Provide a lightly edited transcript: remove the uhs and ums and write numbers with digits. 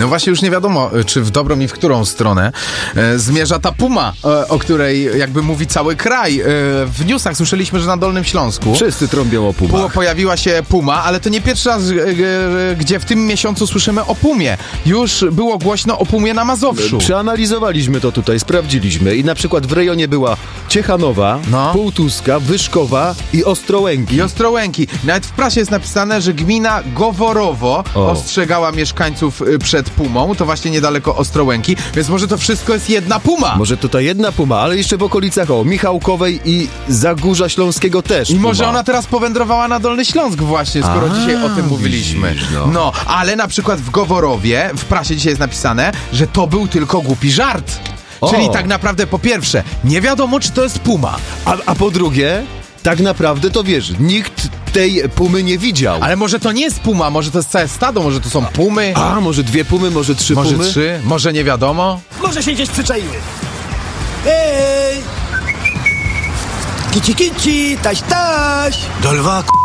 No właśnie już nie wiadomo, czy w dobrą i w którą stronę zmierza ta puma, o której jakby mówi cały kraj. W newsach słyszeliśmy, że na Dolnym Śląsku Wszyscy trąbią o pumach. pojawiła się puma, ale to nie pierwszy raz, gdzie w tym miesiącu słyszymy o pumie. Już było głośno o pumie na Mazowszu. Przeanalizowaliśmy to tutaj, sprawdziliśmy i na przykład w rejonie była Ciechanowa, Półtuska, Wyszkowa i Ostrołęki. I Ostrołęki. Nawet w prasie jest napisane, że gmina Goworowo ostrzegała mieszkańców przed pumą. To właśnie niedaleko Ostrołęki, więc może to wszystko jest jedna puma. Może to ta jedna puma, ale jeszcze w okolicach Michałkowej i Zagórza Śląskiego też I puma. może ona teraz powędrowała na Dolny Śląsk właśnie, skoro dzisiaj o tym mówiliśmy. Widzisz, no, ale na przykład w Goworowie, w prasie dzisiaj jest napisane, że to był tylko głupi żart. Czyli tak naprawdę po pierwsze, nie wiadomo, czy to jest puma. A po drugie, tak naprawdę to wiesz, nikt tej pumy nie widział. Ale może to nie jest puma, może to jest całe stado, może to są pumy. A, może 2 pumy, może 3 może pumy? 3, może nie wiadomo. Może się gdzieś przyczaiły. Ej! Kici, kici, taś, taś. Do lwa,